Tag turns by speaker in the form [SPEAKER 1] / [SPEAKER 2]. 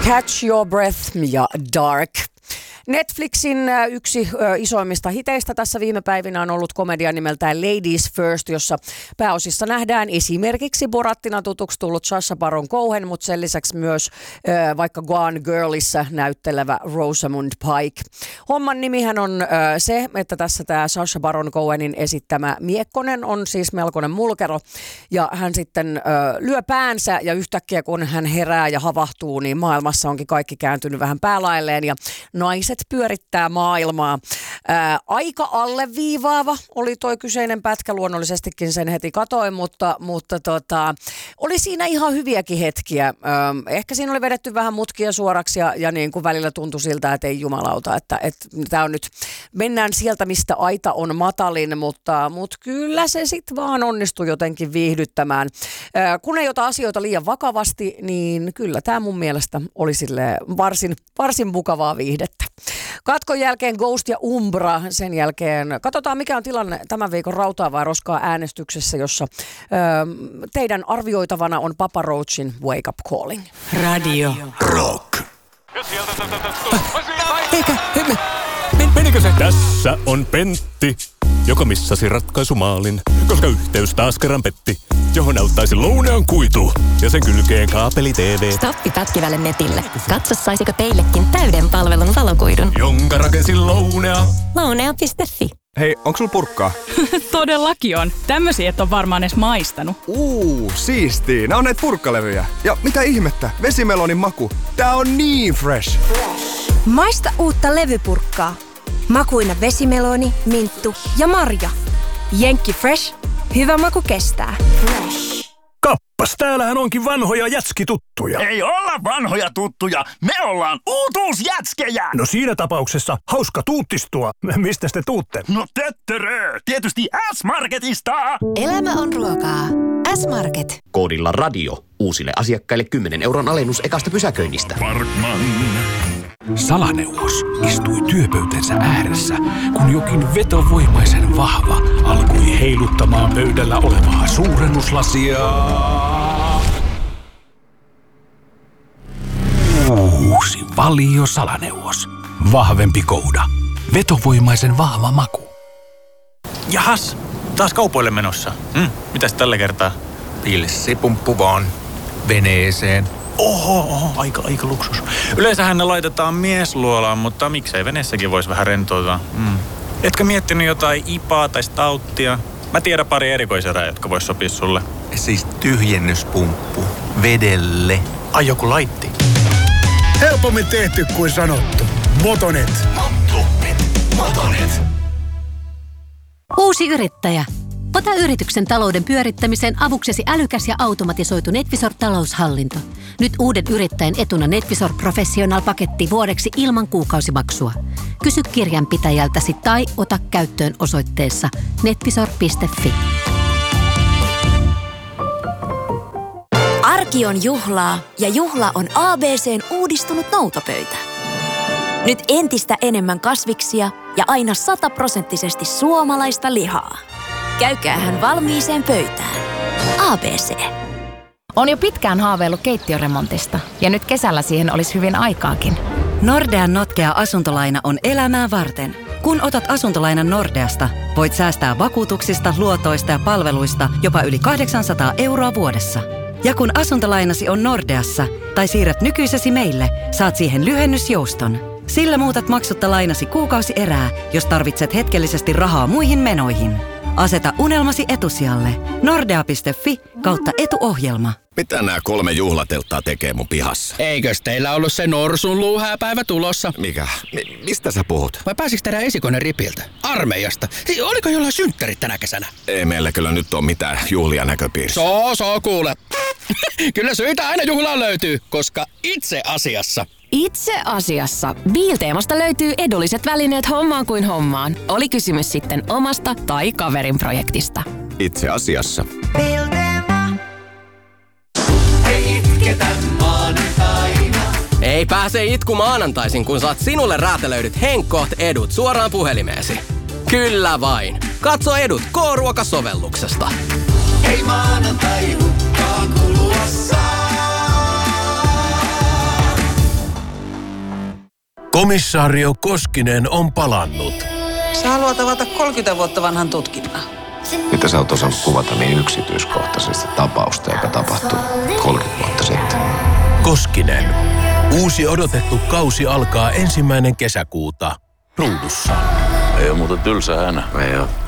[SPEAKER 1] Catch Your Breath ja Dark. Netflixin yksi isoimmista hiteistä tässä viime päivinä on ollut komedia nimeltään Ladies First, jossa pääosissa nähdään esimerkiksi Borattina tutuksi tullut Sacha Baron Cohen, mutta sen lisäksi myös vaikka Gone Girlissa näyttelevä Rosamund Pike. Homman nimihän on se, että tässä tämä Sacha Baron Cohenin esittämä miekkonen on siis melkoinen mulkero ja hän sitten lyö päänsä ja yhtäkkiä kun hän herää ja havahtuu, niin maailmassa onkin kaikki kääntynyt vähän päälailleen ja naiset pyörittää maailmaa. Aika alleviivaava oli toi kyseinen pätkä, luonnollisestikin sen heti katoin, mutta oli siinä ihan hyviäkin hetkiä. Ehkä siinä oli vedetty vähän mutkia suoraksi ja niin kuin välillä tuntui siltä, että ei jumalauta, että tämä on nyt, mennään sieltä mistä aita on matalin, mutta kyllä se sitten vaan onnistui jotenkin viihdyttämään. Kun ei ota asioita liian vakavasti, niin kyllä tämä mun mielestä oli silleen varsin mukavaa viihdettä. Katkon jälkeen Ghost ja Umbra, sen jälkeen katsotaan mikä on tilanne tämän viikon rautaa vai roskaa äänestyksessä, jossa teidän arvioitavana on Papa Roachin Wake Up Calling.
[SPEAKER 2] Radio Rock.
[SPEAKER 3] Menikö se? Tässä on Pentti, joka missasi ratkaisumaalin, koska yhteys taas kerran petti, johon auttaisi Lounean kuitu ja sen kylkeen kaapeli TV.
[SPEAKER 4] Stoppi pätkivälle netille. Katso saisiko teillekin täyden palvelun valokuidun.
[SPEAKER 3] Jonka rakensi Lounea.
[SPEAKER 4] Lounea.fi.
[SPEAKER 5] Hei, onks sulla purkkaa?
[SPEAKER 6] Todellakin on. Tämmösiä et on varmaan edes maistanut.
[SPEAKER 5] Siistii. Nää on näitä purkkalevyjä. Ja mitä ihmettä? Vesimelonin maku. Tää on niin fresh.
[SPEAKER 7] Maista uutta levypurkkaa. Makuina vesimeloni, minttu ja marja. Jenkki Fresh. Hyvä maku kestää.
[SPEAKER 8] Kappas, täällähän onkin vanhoja jätskituttuja.
[SPEAKER 9] Ei olla vanhoja tuttuja, me ollaan uutuusjätskejä!
[SPEAKER 8] No siinä tapauksessa hauska tuuttistua. Mistä te tuutte?
[SPEAKER 9] No töttörö, tietysti S-Marketista!
[SPEAKER 4] Elämä on ruokaa. S-Market.
[SPEAKER 10] Koodilla radio uusille asiakkaille 10 € alennus ekasta pysäköinnistä.
[SPEAKER 9] Parkman.
[SPEAKER 11] Salaneuvos istui työpöytänsä ääressä, kun jokin vetovoimaisen vahva alkoi heiluttamaan pöydällä olevaa suurennuslasia. Uusi Valio Salaneuvos. Vahvempi kouda. Vetovoimaisen vahva maku.
[SPEAKER 12] Jahas, taas kaupoille menossa. Mitäs tällä kertaa?
[SPEAKER 13] Pilssipumppu vaan. Veneeseen.
[SPEAKER 12] Oho, aika luksus. Yleensähän ne laitetaan miesluolaan, mutta miksei veneessäkin voisi vähän rentoutua. Etkö miettinyt jotain IPAa tai stouttia? Mä tiedän pari erikoiserää, jotka vois sopia sulle.
[SPEAKER 13] Siis tyhjennyspumppu. Vedelle.
[SPEAKER 12] Ai joku laitti.
[SPEAKER 8] Helpommin tehty kuin sanottu. Motonet.
[SPEAKER 9] Motonet.
[SPEAKER 4] Uusi yrittäjä. Ota yrityksen talouden pyörittämiseen avuksesi älykäs ja automatisoitu NetVisor-taloushallinto. Nyt uuden yrittäjän etuna NetVisor Professional-paketti vuodeksi ilman kuukausimaksua. Kysy kirjanpitäjältäsi tai ota käyttöön osoitteessa netvisor.fi.
[SPEAKER 7] Arki on juhlaa ja juhla on ABC:n uudistunut noutopöytä. Nyt entistä enemmän kasviksia ja aina 100% suomalaista lihaa. Käykäähän valmiiseen pöytään. ABC.
[SPEAKER 14] On jo pitkään haaveillut keittiöremontista ja nyt kesällä siihen olisi hyvin aikaakin.
[SPEAKER 15] Nordean notkea asuntolaina on elämää varten. Kun otat asuntolainan Nordeasta, voit säästää vakuutuksista, luotoista ja palveluista jopa yli 800 € vuodessa. Ja kun asuntolainasi on Nordeassa tai siirrät nykyisesi meille, saat siihen lyhennysjouston. Sillä muutat maksutta lainasi kuukausierää, jos tarvitset hetkellisesti rahaa muihin menoihin. Aseta unelmasi etusijalle. Nordea.fi/etuohjelma.
[SPEAKER 16] Mitä nämä 3 juhlatelttaa tekee mun pihassa?
[SPEAKER 17] Eikös teillä ollut se Norsun luuhääpäivä tulossa?
[SPEAKER 16] Mikä? Mistä sä puhut?
[SPEAKER 17] Vai pääsikö teidän esikoinen ripiltä? Armeijasta? Oliko jollain synttärit tänä kesänä?
[SPEAKER 16] Ei meillä kyllä nyt ole mitään juhlia näköpiirissä.
[SPEAKER 17] Soo kuule. Kyllä syitä aina juhlaan löytyy, koska itse asiassa Biilteemasta löytyy edulliset välineet hommaan kuin hommaan. Oli kysymys sitten omasta tai kaverin projektista.
[SPEAKER 16] Itse asiassa.
[SPEAKER 2] Biilteema. Ei itketä maanantaina.
[SPEAKER 18] Ei pääse itku maanantaisin, kun saat sinulle räätälöidyt Henkoht-edut suoraan puhelimeesi. Kyllä vain. Katso edut K-ruokasovelluksesta.
[SPEAKER 2] Ei maanantai hukkaan kuluessa.
[SPEAKER 19] Komissaario Koskinen on palannut.
[SPEAKER 20] Sä haluat avata 30 vuotta vanhan tutkinnan.
[SPEAKER 16] Mitä sä oot osannut kuvata niin yksityiskohtaisesti tapausta, joka tapahtui 30 vuotta sitten?
[SPEAKER 19] Koskinen. Uusi odotettu kausi alkaa 1. kesäkuuta. Ruudussa.
[SPEAKER 21] Ei ole muuten tylsä hänä.
[SPEAKER 16] Ei oo.